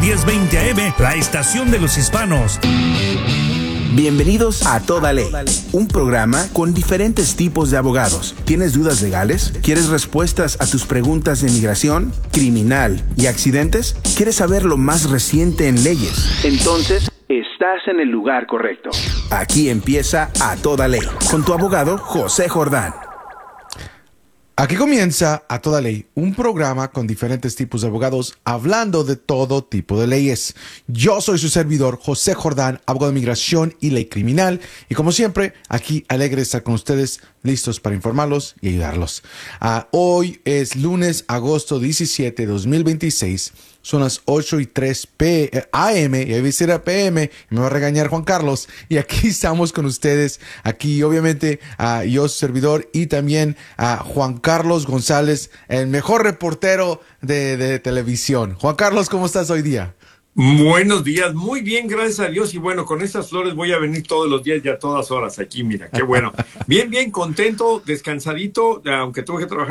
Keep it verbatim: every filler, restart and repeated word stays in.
diez veinte A M, la estación de los hispanos. Bienvenidos a Toda Ley, un programa con diferentes tipos de abogados. ¿Tienes dudas legales? ¿Quieres respuestas a tus preguntas de migración, criminal y accidentes? ¿Quieres saber lo más reciente en leyes? Entonces, estás en el lugar correcto. Aquí empieza A Toda Ley, con tu abogado José Jordán. Aquí comienza A Toda Ley, un programa con diferentes tipos de abogados hablando de todo tipo de leyes. Yo soy su servidor, José Jordán, abogado de migración y ley criminal. Y como siempre, aquí alegre de estar con ustedes, listos para informarlos y ayudarlos. Uh, hoy es lunes, agosto diecisiete, dos mil veintiséis. Son las ocho y tres A M, y a decir a P M, me va a regañar Juan Carlos. Y aquí estamos con ustedes, aquí obviamente uh, yo, su servidor, y también a uh, Juan Carlos González, el mejor reportero de, de televisión. Juan Carlos, ¿cómo estás hoy día? Buenos días, muy bien, gracias a Dios. Y bueno, con estas flores voy a venir todos los días y a todas horas aquí, mira, qué bueno. Bien, bien, contento, descansadito, aunque tuve que trabajar